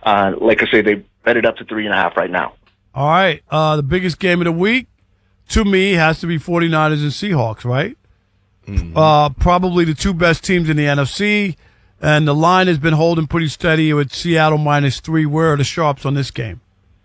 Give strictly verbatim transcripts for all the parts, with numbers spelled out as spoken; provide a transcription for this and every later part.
Uh, like I say, they bet it up to three and a half right now. All right. Uh, the biggest game of the week, to me, has to be 49ers and Seahawks, right? Mm-hmm. Uh, probably the two best teams in the N F C, and the line has been holding pretty steady with Seattle minus three. Where are the sharps on this game?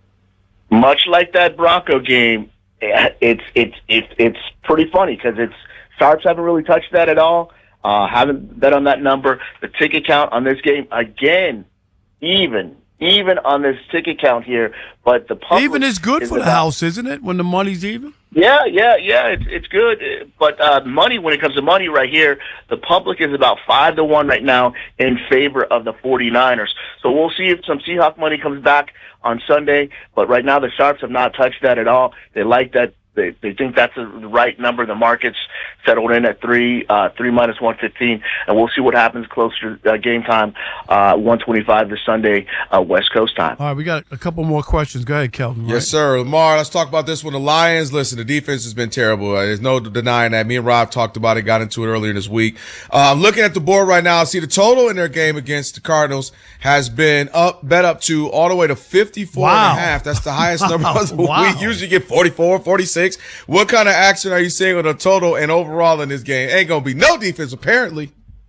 Much like that Bronco game, it's it's it's it's pretty funny because it's sharps haven't really touched that at all. Uh, haven't bet on that number. The ticket count on this game again, even even on this ticket count here, but the public even is good is for the about, house, isn't it? When the money's even. Yeah, yeah, yeah. It's it's good, but uh, money. When it comes to money, right here, the public is about five to one right now in favor of the 49ers. So we'll see if some Seahawk money comes back on Sunday. But right now, the sharps have not touched that at all. They like that. They they think that's the right number. The market's settled in at three, uh, three minus one fifteen, and we'll see what happens closer to uh, game time, uh, one twenty-five this Sunday, uh, West Coast time. All right, we got a couple more questions. Go ahead, Kelvin. Right? Yes, sir. Lamar, let's talk about this one. The Lions, listen, the defense has been terrible. Uh, there's no denying that. Me and Rob talked about it, got into it earlier this week. Uh, I'm looking at the board right now. I see the total in their game against the Cardinals has been up, bet up to all the way to fifty-four wow. and a half. That's the highest number of the wow. week. Usually get forty-four, forty-six. What kind of action are you seeing with a total and overall in this game? Ain't going to be no defense, apparently.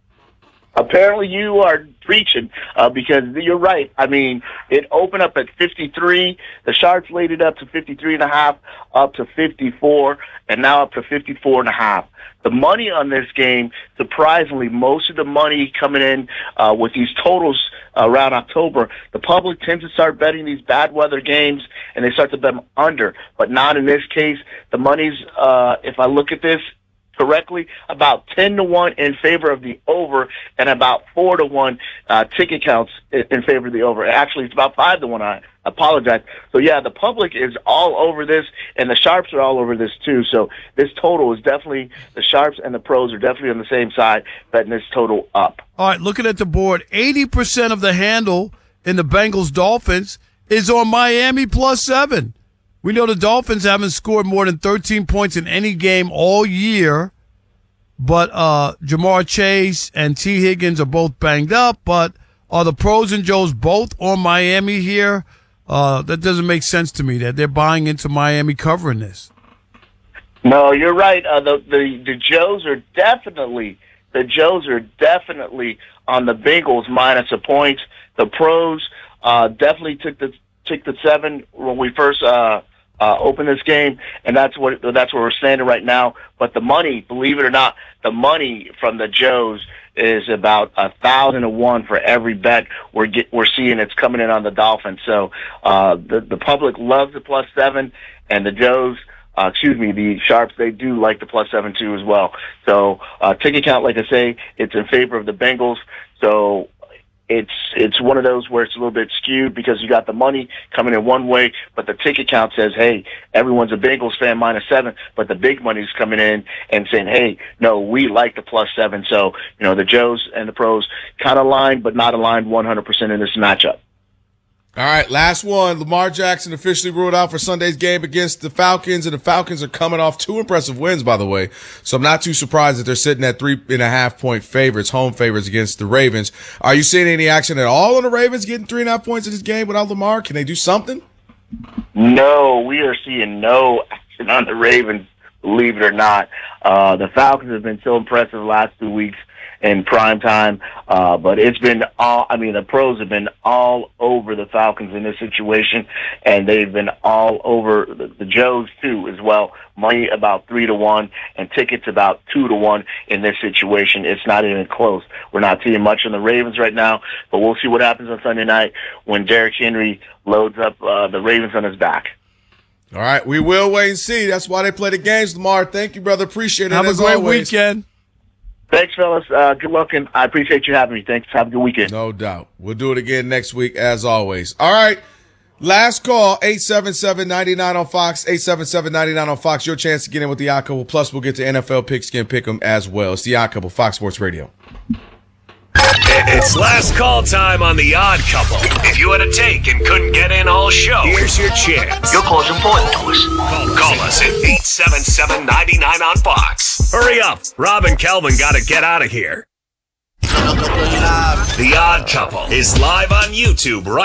Apparently you are preaching uh, because you're right. I mean, it opened up at fifty-three. The Sharps laid it up to fifty-three and a half, up to fifty-four, and now up to fifty-four and a half. The money on this game, surprisingly, most of the money coming in uh, with these totals around October, the public tends to start betting these bad weather games, and they start to bet them under. But not in this case. The money's, uh, if I look at this correctly, about ten to one in favor of the over, and about four to one uh, ticket counts in, in favor of the over. Actually, it's about five to one. I apologize. So yeah, the public is all over this, and the sharps are all over this too. So this total is definitely, the sharps and the pros are definitely on the same side, betting this total up. All right, looking at the board, eighty percent of the handle in the Bengals Dolphins is on Miami plus seven. We know the Dolphins haven't scored more than thirteen points in any game all year, but uh, Jamar Chase and T. Higgins are both banged up. But are the pros and Joes both on Miami here? Uh, that doesn't make sense to me that they're buying into Miami covering this. No, you're right. Uh, the, the the Joes are definitely the Joes are definitely on the Bengals minus a point. The pros uh, definitely took the took the seven when we first uh, uh, opened this game, and that's what that's where we're standing right now. But the money, believe it or not, the money from the Joes is about a thousand to one for every bet we're get, we're seeing. It's coming in on the Dolphins. So uh, the the public loves the plus seven, and the Joes. Uh, excuse me, the sharps, they do like the plus seven too as well. So uh, ticket count, like I say, it's in favor of the Bengals. So it's it's one of those where it's a little bit skewed because you got the money coming in one way, but the ticket count says, hey, everyone's a Bengals fan minus seven, but the big money's coming in and saying, hey, no, we like the plus seven. So, you know, the Joes and the pros kind of aligned, but not aligned one hundred percent in this matchup. All right, last one. Lamar Jackson officially ruled out for Sunday's game against the Falcons, and the Falcons are coming off two impressive wins, by the way. So I'm not too surprised that they're sitting at three and a half point favorites, home favorites against the Ravens. Are you seeing any action at all on the Ravens getting three and a half points in this game without Lamar? Can they do something? No, we are seeing no action on the Ravens, believe it or not. Uh, the Falcons have been so impressive the last two weeks in prime time, uh, but it's been all, I mean, the pros have been all over the Falcons in this situation, and they've been all over the, the Joes too as well. Money about three to one, and tickets about two to one in this situation. It's not even close. We're not seeing much on the Ravens right now, but we'll see what happens on Sunday night when Derrick Henry loads up uh, the Ravens on his back. All right, we will wait and see. That's why they play the games, Lamar. Thank you, brother. Appreciate it. Have as a great always. weekend. Thanks, fellas. Uh, good luck, and I appreciate you having me. Thanks. Have a good weekend. No doubt. We'll do it again next week, as always. All right. Last call, eight seven seven, nine nine on Fox, eight seven seven, nine nine on Fox. Your chance to get in with the Odd Couple. Plus, we'll get to N F L Pigskin Pick'em as well. It's the Odd Couple, Fox Sports Radio. It's last call time on The Odd Couple. If you had a take and couldn't get in all show, here's your chance. Your call's important to us. Call, call us at eight seven seven, nine nine on Fox. Hurry up. Rob and Kelvin got to get out of here. The Odd Couple is live on YouTube right